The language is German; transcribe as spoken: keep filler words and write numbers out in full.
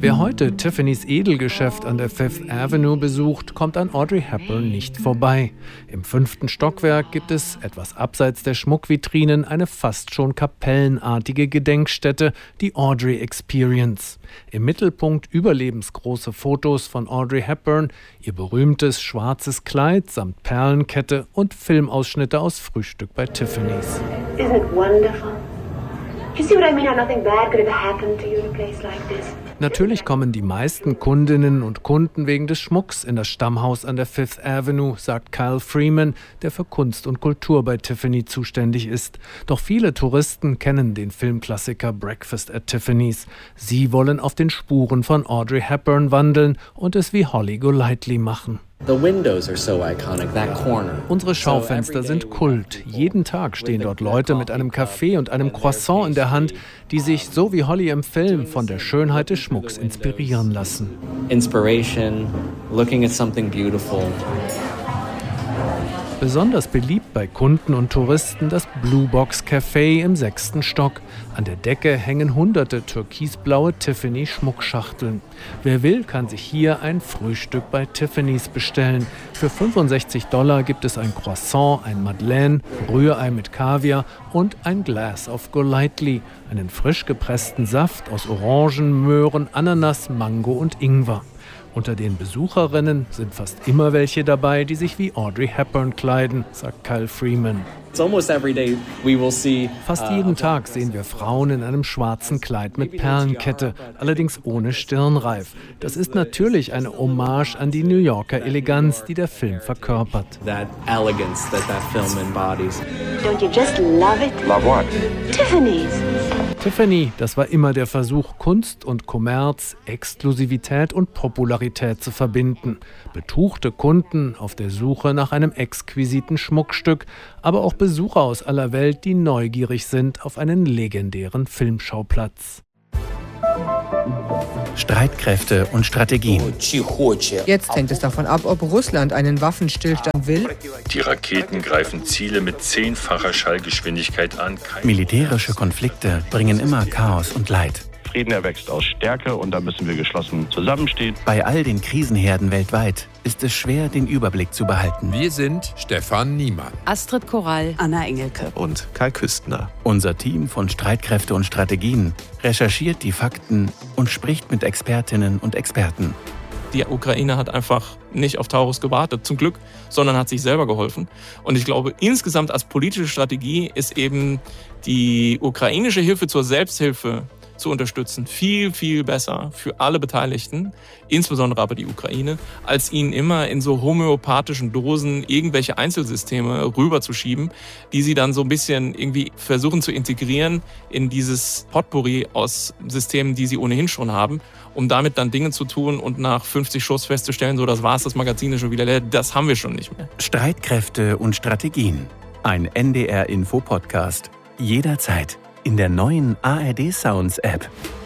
Wer heute Tiffany's Edelgeschäft an der Fifth Avenue besucht, kommt an Audrey Hepburn nicht vorbei. Im fünften Stockwerk gibt es, etwas abseits der Schmuckvitrinen, eine fast schon kapellenartige Gedenkstätte, die Audrey Experience. Im Mittelpunkt überlebensgroße Fotos von Audrey Hepburn, ihr berühmtes schwarzes Kleid samt Perlenkette und Filmausschnitte aus Frühstück bei Tiffany's. Isn't it wonderful? You see what I mean? How nothing bad could ever happen to you in a place like this. Natürlich kommen die meisten Kundinnen und Kunden wegen des Schmucks in das Stammhaus an der Fifth Avenue, sagt Kyle Freeman, der für Kunst und Kultur bei Tiffany zuständig ist. Doch viele Touristen kennen den Filmklassiker Breakfast at Tiffany's. Sie wollen auf den Spuren von Audrey Hepburn wandeln und es wie Holly Golightly machen. Unsere Schaufenster sind Kult. Jeden Tag stehen dort Leute mit einem Kaffee und einem Croissant in der Hand, die sich, so wie Holly im Film, von der Schönheit des Schmucks inspirieren lassen. Inspiration, looking at something beautiful. Besonders beliebt bei Kunden und Touristen das Blue Box Café im sechsten Stock. An der Decke hängen hunderte türkisblaue Tiffany-Schmuckschachteln. Wer will, kann sich hier ein Frühstück bei Tiffany's bestellen. Für fünfundsechzig Dollar gibt es ein Croissant, ein Madeleine, Rührei mit Kaviar und ein Glass of Golightly, einen frisch gepressten Saft aus Orangen, Möhren, Ananas, Mango und Ingwer. Unter den Besucherinnen sind fast immer welche dabei, die sich wie Audrey Hepburn kleiden, sagt Kyle Freeman. Fast jeden Tag sehen wir Frauen in einem schwarzen Kleid mit Perlenkette, allerdings ohne Stirnreif. Das ist natürlich eine Hommage an die New Yorker Eleganz, die der Film verkörpert. Don't you just love it? Love what? Tiffany's. Tiffany, das war immer der Versuch, Kunst und Kommerz, Exklusivität und Popularität zu verbinden. Betuchte Kunden auf der Suche nach einem exquisiten Schmuckstück, aber auch Besucher aus aller Welt, die neugierig sind auf einen legendären Filmschauplatz. Streitkräfte und Strategien. Jetzt hängt es davon ab, ob Russland einen Waffenstillstand will. Die Raketen greifen Ziele mit zehnfacher Schallgeschwindigkeit an. Militärische Konflikte bringen immer Chaos und Leid. Frieden erwächst aus Stärke und da müssen wir geschlossen zusammenstehen. Bei all den Krisenherden weltweit ist es schwer, den Überblick zu behalten. Wir sind Stefan Niemann, Astrid Korall, Anna Engelke und Kai Küstner. Unser Team von Streitkräfte und Strategien recherchiert die Fakten und spricht mit Expertinnen und Experten. Die Ukraine hat einfach nicht auf Taurus gewartet, zum Glück, sondern hat sich selber geholfen. Und ich glaube, insgesamt als politische Strategie ist eben die ukrainische Hilfe zur Selbsthilfe zu unterstützen, viel, viel besser für alle Beteiligten, insbesondere aber die Ukraine, als ihnen immer in so homöopathischen Dosen irgendwelche Einzelsysteme rüberzuschieben, die sie dann so ein bisschen irgendwie versuchen zu integrieren in dieses Potpourri aus Systemen, die sie ohnehin schon haben, um damit dann Dinge zu tun und nach fünfzig Schuss festzustellen, so das war's, das Magazin ist schon wieder leer, das haben wir schon nicht mehr. Streitkräfte und Strategien. Ein N D R-Info-Podcast. Jederzeit. In der neuen A R D Sounds App.